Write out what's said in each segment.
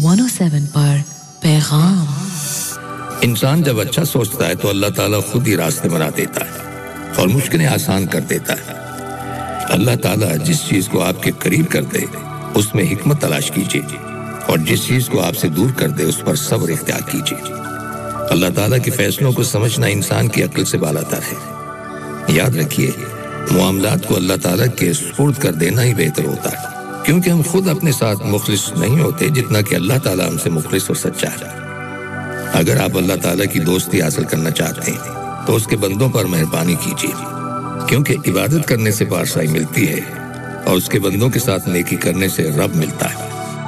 107 पर पैगाम। इंसान जब अच्छा सोचता है तो अल्लाह ताला खुद ही रास्ते बना देता है और मुश्किलें आसान कर देता है। अल्लाह ताला जिस चीज को आपके करीब कर दे उसमें हिकमत तलाश कीजिए और जिस चीज को आपसे दूर कर दे उस पर सब्र इख्तियार कीजिए। अल्लाह ताला के फैसलों को समझना इंसान की अक्ल से बालातर है। याद रखिए, मामलात को अल्लाह ताला के सुपुर्द कर देना ही बेहतर होता है, क्योंकि हम खुद अपने साथ मुखलिस नहीं होते जितना कि अल्लाह ताला हमसे मुखलिस और सच्चा है। अगर आप अल्लाह ताला की दोस्ती हासिल करना चाहते हैं तो उसके बंदों पर मेहरबानी कीजिए, क्योंकि इबादत करने से पारसाई मिलती है और उसके बंदों के साथ नेकी करने से रब मिलता है।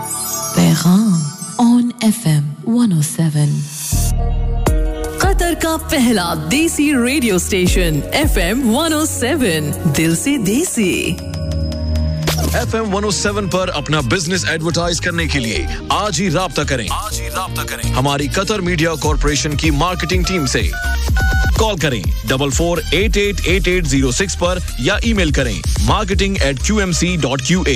पैगाम ऑन FM 107। कतर का पहला देसी रेडियो स्टेशन FM 107, दिल से देसी। FM 107 पर अपना बिजनेस एडवर्टाइज करने के लिए आज ही राब्ता करें। हमारी कतर मीडिया कॉर्पोरेशन की मार्केटिंग टीम से कॉल करें 44888806 पर या ईमेल करें marketing@qmc.qa।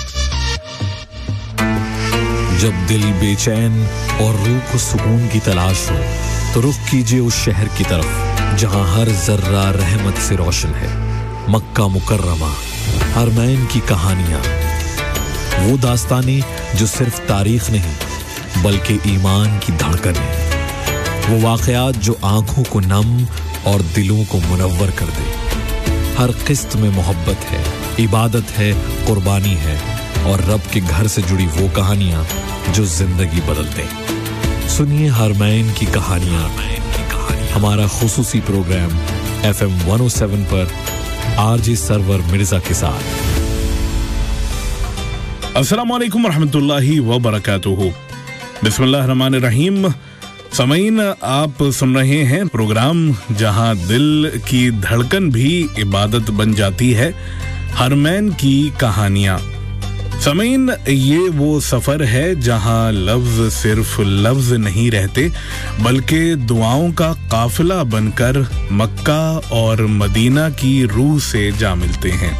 जब दिल बेचैन और रूह को सुकून की तलाश हो तो रुख कीजिए उस शहर की तरफ जहां हर जर्रा रहमत से रोशन है। मक्का मुकर्रमा, हरमैन की कहानियां, वो दास्तानें जो सिर्फ तारीख नहीं बल्कि ईमान की धड़कन है। वो वाक़यात जो आंखों को नम और दिलों को मुनव्वर कर दे। हर किस्त में मोहब्बत है, इबादत है, कुर्बानी है और रब के घर से जुड़ी वो कहानियां जो जिंदगी बदल दें। सुनिए हरमैन की कहानियां, हमारा खुसूसी प्रोग्राम FM 107 पर आरजे सरवर मिर्जा के साथ। अस्सलाम वालेकुम रहमतुल्लाहि व बरकातुहू। बिस्मिल्लाहिर्रहमानिर्रहीम। सामीन, आप सुन रहे हैं प्रोग्राम जहां दिल की धड़कन भी इबादत बन जाती है, हरमैन की कहानियां। सामीन, ये वो सफर है जहां लफ्ज सिर्फ लफ्ज नहीं रहते बल्कि दुआओं का काफिला बनकर मक्का और मदीना की रूह से जा मिलते हैं,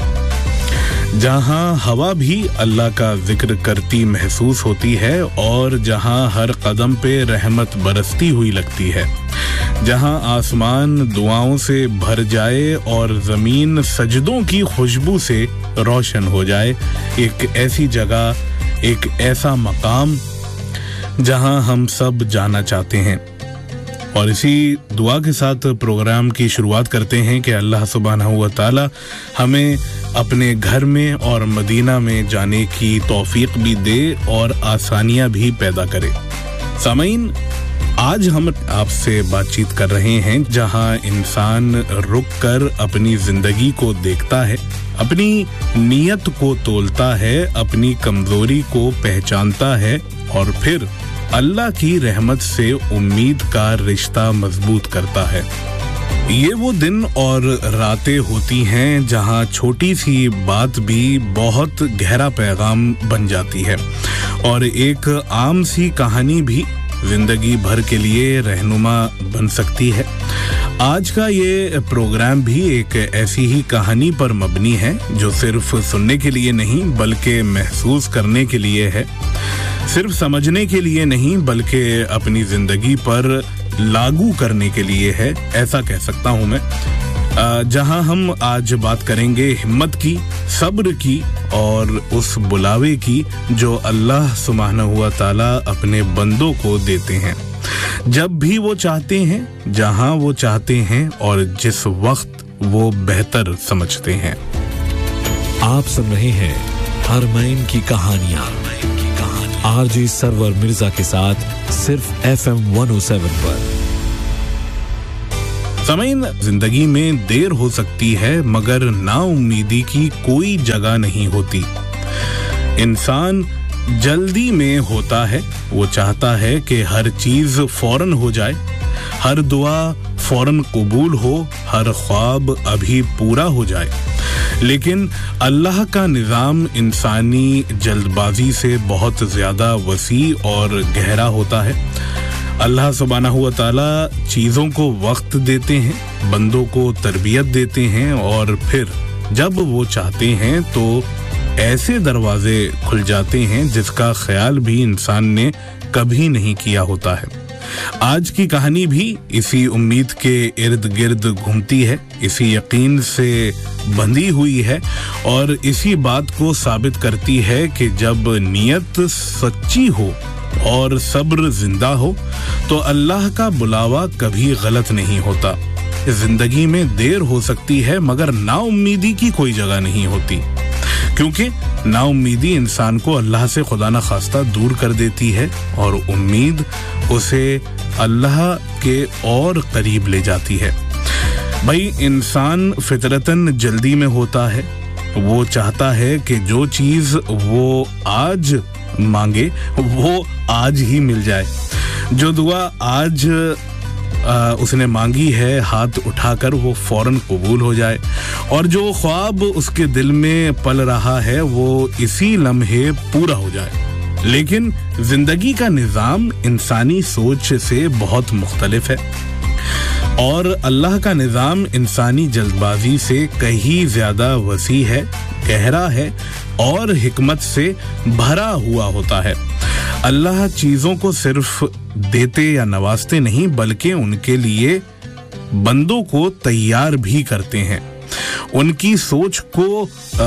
जहां हवा भी अल्लाह का जिक्र करती महसूस होती है और जहां हर कदम पे रहमत बरसती हुई लगती है, जहां आसमान दुआओं से भर जाए और जमीन सजदों की खुशबू से रोशन हो जाए। एक ऐसी जगह, एक ऐसा मकाम जहां हम सब जाना चाहते हैं। और इसी दुआ के साथ प्रोग्राम की शुरुआत करते हैं कि अल्लाह सुब्हानहू व तआला हमें अपने घर में और मदीना में जाने की तौफीक भी दे और आसानियां भी पैदा करे। सामीन, आज हम आपसे बातचीत कर रहे हैं जहां इंसान रुक कर अपनी जिंदगी को देखता है, अपनी नीयत को तोलता है, अपनी कमजोरी को पहचानता है और फिर अल्लाह की रहमत से उम्मीद का रिश्ता मजबूत करता है। ये वो दिन और रातें होती हैं जहां छोटी सी बात भी बहुत गहरा पैगाम बन जाती है और एक आम सी कहानी भी जिंदगी भर के लिए रहनुमा बन सकती है। आज का ये प्रोग्राम भी एक ऐसी ही कहानी पर मबनी है जो सिर्फ सुनने के लिए नहीं बल्कि महसूस करने के लिए है, सिर्फ समझने के लिए नहीं बल्कि अपनी जिंदगी पर लागू करने के लिए है, ऐसा कह सकता हूं मैं। जहां हम आज बात करेंगे हिम्मत की, सब्र की और उस बुलावे की जो अल्लाह सुब्हानहू व तआला अपने बंदों को देते हैं जब भी वो चाहते हैं, जहां वो चाहते हैं और जिस वक्त वो बेहतर समझते हैं। आप सुन रहे हैं हरमैन की कहानियां आरजे सरवर मिर्जा के साथ सिर्फ FM 107 पर। सामीन, जिंदगी में देर हो सकती है मगर नाउम्मीदी की कोई जगह नहीं होती। इंसान जल्दी में होता है, वो चाहता है कि हर चीज फौरन हो जाए, हर दुआ फौरन कबूल हो, हर ख्वाब अभी पूरा हो जाए। लेकिन अल्लाह का निज़ाम इंसानी जल्दबाजी से बहुत ज्यादा वसी और गहरा होता है। अल्लाह सुब्हानहू व तआला चीजों को वक्त देते हैं, बंदों को तरबियत देते हैं और फिर जब वो चाहते हैं तो ایسے دروازے کھل جاتے ہیں جس کا خیال بھی انسان نے کبھی نہیں کیا ہوتا ہے۔ آج کی کہانی بھی اسی امید کے ارد گرد گھومتی ہے، اسی یقین سے بندھی ہوئی ہے اور اسی بات کو ثابت کرتی ہے کہ جب نیت سچی ہو اور صبر زندہ ہو تو اللہ کا بلاوا کبھی غلط نہیں ہوتا۔ زندگی میں دیر ہو سکتی ہے مگر نا امیدی کی کوئی جگہ نہیں ہوتی، کیونکہ نا امیدی انسان کو اللہ سے خدا نخواستہ دور کر دیتی ہے اور امید اسے اللہ کے اور قریب لے جاتی ہے۔ بھائی انسان فطرتاً جلدی میں ہوتا ہے، وہ چاہتا ہے کہ جو چیز وہ آج مانگے وہ آج ہی مل جائے، جو دعا آج اس نے مانگی ہے ہاتھ اٹھا کر وہ فوراً قبول ہو جائے، اور جو خواب اس کے دل میں پل رہا ہے وہ اسی لمحے پورا ہو جائے۔ لیکن زندگی کا نظام انسانی سوچ سے بہت مختلف ہے اور اللہ کا نظام انسانی جلد بازی سے کہیں زیادہ وسیع ہے، گہرا ہے اور حکمت سے بھرا ہوا ہوتا ہے۔ اللہ چیزوں کو صرف دیتے یا نوازتے نہیں بلکہ ان کے لیے بندوں کو تیار بھی کرتے ہیں، ان کی سوچ کو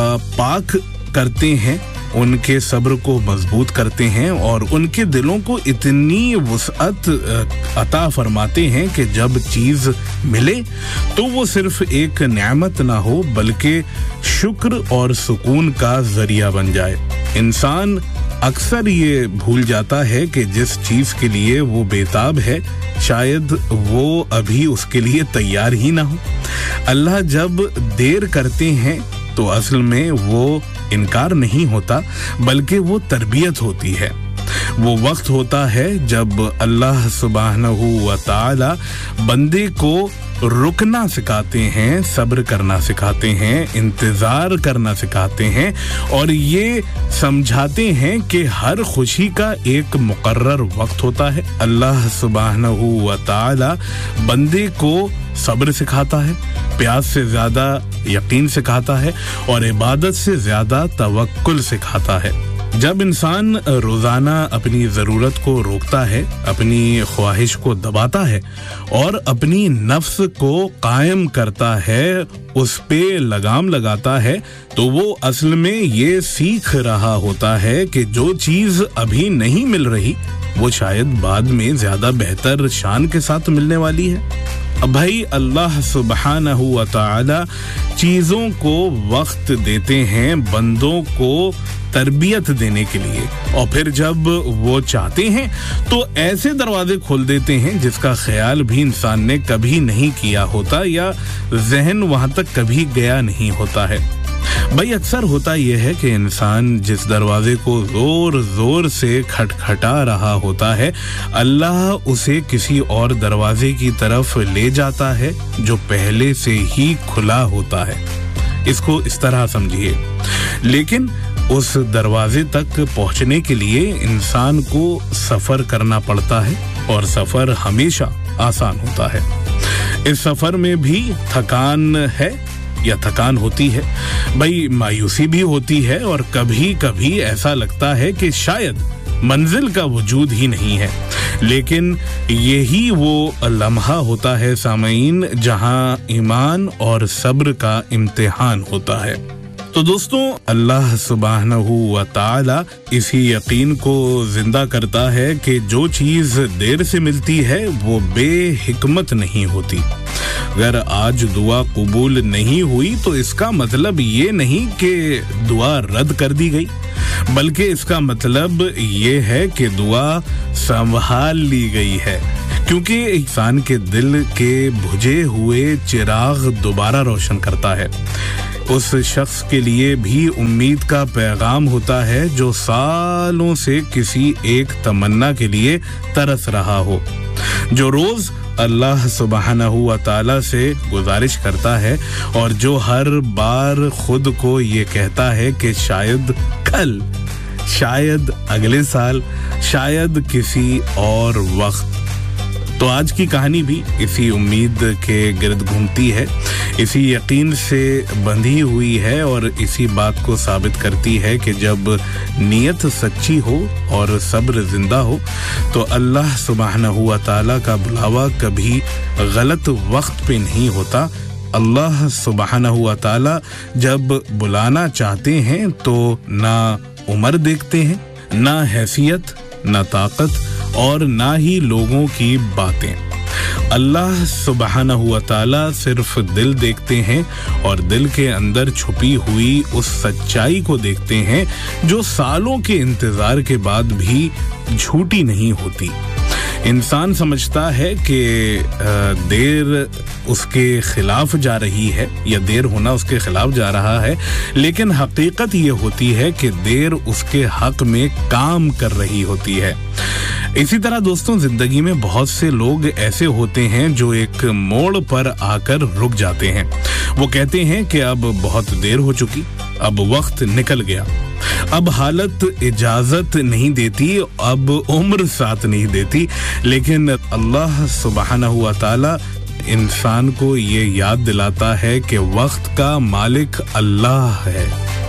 پاک کرتے ہیں، ان کے صبر کو مضبوط کرتے ہیں اور ان کے دلوں کو اتنی وسعت عطا فرماتے ہیں کہ جب چیز ملے تو وہ صرف ایک نعمت نہ ہو بلکہ شکر اور سکون کا ذریعہ بن جائے۔ انسان اکثر یہ بھول جاتا ہے کہ جس چیز کے لیے وہ بےتاب ہے شاید وہ ابھی اس کے لیے تیار ہی نہ ہو۔ اللہ جب دیر کرتے ہیں تو اصل میں وہ انکار نہیں ہوتا بلکہ وہ تربیت ہوتی ہے۔ وہ وقت ہوتا ہے جب اللہ سبحانہ و تعالی بندے کو رکنا سکھاتے ہیں، صبر کرنا سکھاتے ہیں، انتظار کرنا سکھاتے ہیں اور یہ سمجھاتے ہیں کہ ہر خوشی کا ایک مقرر وقت ہوتا ہے۔ اللہ سبحانہ و تعالی بندے کو صبر سکھاتا ہے، پیاس سے زیادہ یقین سکھاتا ہے اور عبادت سے زیادہ توکل سکھاتا ہے۔ جب انسان روزانہ اپنی ضرورت کو روکتا ہے، اپنی خواہش کو دباتا ہے اور اپنی نفس کو قائم کرتا ہے، اس پہ لگام لگاتا ہے تو وہ اصل میں یہ سیکھ رہا ہوتا ہے کہ جو چیز ابھی نہیں مل رہی وہ شاید بعد میں زیادہ بہتر شان کے ساتھ ملنے والی ہے۔ اب بھائی اللہ سبحانہ و تعالی چیزوں کو وقت دیتے ہیں بندوں کو تربیت دینے کے لیے، اور پھر جب وہ چاہتے ہیں تو ایسے دروازے کھول دیتے ہیں جس کا خیال بھی انسان نے کبھی نہیں کیا ہوتا یا ذہن وہاں تک کبھی گیا نہیں ہوتا ہے۔ بھائی اکثر ہوتا یہ ہے کہ انسان جس دروازے کو زور زور سے کھٹکھٹا رہا ہوتا ہے اللہ اسے کسی اور دروازے کی طرف لے جاتا ہے جو پہلے سے ہی کھلا ہوتا ہے۔ اس کو اس طرح سمجھیے، لیکن اس دروازے تک پہنچنے کے لیے انسان کو سفر کرنا پڑتا ہے اور سفر ہمیشہ آسان ہوتا ہے۔ اس سفر میں بھی تھکان ہے یا تھکان ہوتی ہے، بھائی مایوسی بھی ہوتی ہے اور کبھی کبھی ایسا لگتا ہے کہ شاید منزل کا وجود ہی نہیں ہے، لیکن یہی وہ لمحہ ہوتا ہے سامعین جہاں ایمان اور صبر کا امتحان ہوتا ہے۔ تو دوستوں اللہ سبحانہ و تعالی اسی یقین کو زندہ کرتا ہے کہ جو چیز دیر سے ملتی ہے وہ بے حکمت نہیں ہوتی۔ اگر آج دعا قبول نہیں ہوئی تو اس کا مطلب یہ نہیں کہ دعا رد کر دی گئی، بلکہ اس کا مطلب یہ ہے کہ دعا سنبھال لی گئی ہے، کیونکہ انسان کے دل کے بجھے ہوئے چراغ دوبارہ روشن کرتا ہے۔ اس شخص کے لیے بھی امید کا پیغام ہوتا ہے جو سالوں سے کسی ایک تمنا کے لیے ترس رہا ہو، جو روز اللہ سبحانہ و تعالی سے گزارش کرتا ہے اور جو ہر بار خود کو یہ کہتا ہے کہ شاید کل، شاید اگلے سال، شاید کسی اور وقت۔ तो आज की कहानी भी इसी उम्मीद के गिर्द घूमती है, इसी यकीन से बंधी हुई है और इसी बात को साबित करती है कि जब नीयत सच्ची हो और सब्र जिंदा हो तो अल्लाह सुब्हानहू व तआला का बुलावा कभी गलत वक्त पे नहीं होता। अल्लाह सुब्हानहू व तआला जब बुलाना चाहते हैं तो ना उम्र देखते हैं, ना हैसियत, ना ताकत और ना ही लोगों की बातें। अल्लाह सुब्हानहू व तआला सिर्फ दिल देखते हैं और दिल के अंदर छुपी हुई उस सच्चाई को देखते हैं जो सालों के इंतजार के बाद भी झूठी नहीं होती। इंसान समझता है कि देर उसके खिलाफ जा रही है या देर होना उसके खिलाफ जा रहा है, लेकिन हकीकत ये होती है कि देर उसके हक में काम कर रही होती है। इसी तरह दोस्तों, जिंदगी में बहुत से लोग ऐसे होते हैं जो एक मोड़ पर आकर रुक जाते हैं। वो कहते हैं कि अब बहुत देर हो चुकी, अब वक्त निकल गया, अब हालत इजाजत नहीं देती, अब उम्र साथ नहीं देती। लेकिन अल्लाह सुब्हानहू व तआला इंसान को ये याद दिलाता है कि वक्त का मालिक अल्लाह है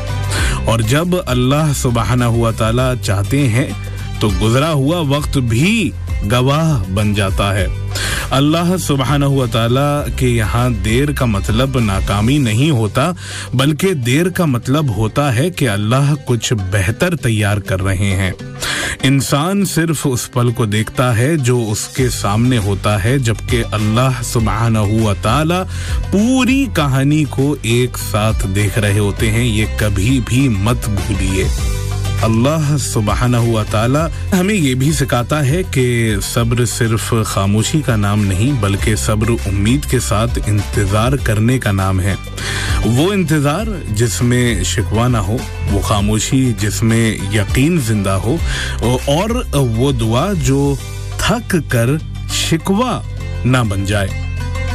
और जब अल्लाह सुब्हानहू व तआला चाहते हैं तो गुजरा हुआ वक्त भी गवाह बन जाता है। अल्लाह सुब्हानहू व तआला के यहाँ देर का मतलब नाकामी नहीं होता, बल्कि देर का मतलब होता है कि अल्लाह कुछ बेहतर तैयार कर रहे हैं। इंसान सिर्फ उस पल को देखता है जो उसके सामने होता है, जबकि अल्लाह सुब्हानहू व तआला पूरी कहानी को एक साथ देख रहे होते हैं। ये कभी भी मत भूलिए। अल्लाह सुब्हानहू व तआला हमें ये भी सिखाता है कि सब्र सिर्फ खामोशी का नाम नहीं, बल्कि सब्र उम्मीद के साथ इंतजार करने का नाम है। वो इंतजार जिसमें शिकवा ना हो, वो खामोशी जिसमें यकीन जिंदा हो, और वो दुआ जो थक कर शिकवा ना बन जाए।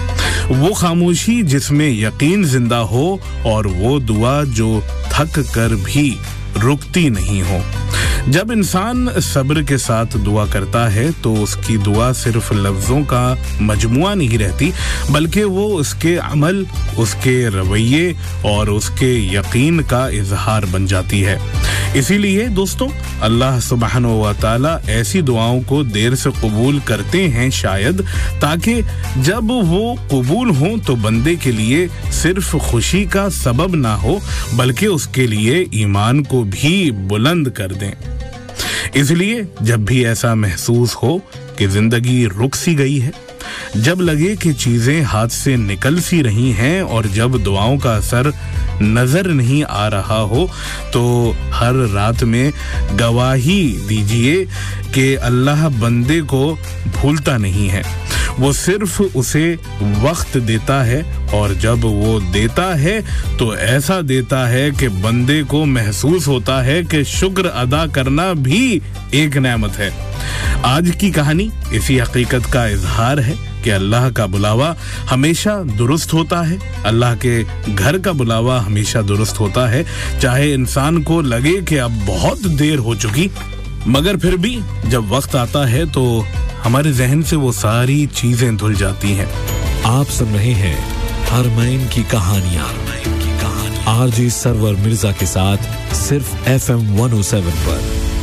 वो खामोशी जिसमें यकीन जिंदा हो और वो दुआ जो थक कर भी रुकती नहीं हो। जब इंसान सब्र के साथ दुआ करता है तो उसकी दुआ सिर्फ लफ्जों का मजमुआ नहीं रहती, बल्कि वो उसके अमल, उसके रवैये और उसके यकीन का इजहार बन जाती है। इसीलिए दोस्तों, अल्लाह सुब्हानहू व तआला ऐसी दुआओं को देर से कबूल करते हैं, शायद ताकि जब वो कबूल हो तो बंदे के लिए सिर्फ खुशी का सबब ना हो, बल्कि उसके लिए ईमान को भी बुलंद कर दें। इसलिए जब भी ऐसा महसूस हो कि जिंदगी रुक सी गई है, जब लगे कि चीजें हाथ से निकल सी रही हैं और जब दुआओं का असर नजर नहीं आ रहा हो, तो हर रात में गवाही दीजिए कि अल्लाह बंदे को भूलता नहीं है। वो सिर्फ उसे वक्त देता है और जब वो देता है तो ऐसा देता है कि बंदे को महसूस होता है कि शुक्र अदा करना भी एक नेमत है। आज की कहानी इसी हकीकत का इजहार है कि अल्लाह का बुलावा हमेशा दुरुस्त होता है, अल्लाह के घर का बुलावा हमेशा दुरुस्त होता है। चाहे इंसान को लगे कि अब बहुत देर हो चुकी, मगर फिर भी जब वक्त आता है तो हमारे जहन से वो सारी चीजें धुल जाती हैं। आप सुन रहे हैं हरमैन की कहानियां आरजे सरवर मिर्जा के साथ सिर्फ FM 107 पर।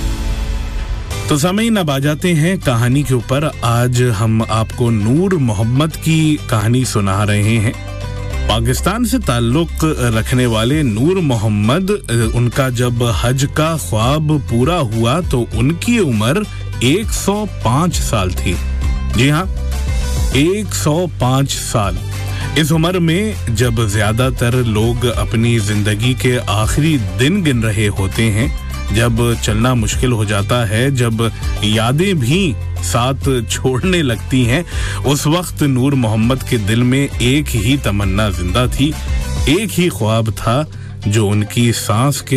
तो सामीन, अब आ जाते हैं कहानी के ऊपर। आज हम आपको नूर मोहम्मद की कहानी सुना रहे हैं। पाकिस्तान से ताल्लुक रखने वाले नूर मोहम्मद, उनका जब हज का ख्वाब पूरा हुआ तो उनकी उम्र 105 साल थी। जी हाँ, 105 साल। इस उम्र में जब ज्यादातर लोग अपनी जिंदगी के आखिरी दिन गिन रहे होते हैं, जब चलना मुश्किल हो जाता है, जब यादें भी साथ छोड़ने लगती हैं, उस वक्त नूर मोहम्मद के दिल में एक ही तमन्ना जिंदा थी, एक ही ख्वाब था जो उनकी सांस के